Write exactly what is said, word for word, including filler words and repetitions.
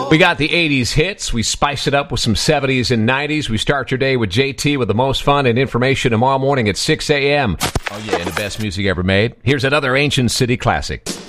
We got the eighties hits. We spice it up with some seventies and nineties. We start your day with J T with the most fun and information tomorrow morning at six a.m. Oh, yeah, and the best music ever made. Here's another Ancient City classic.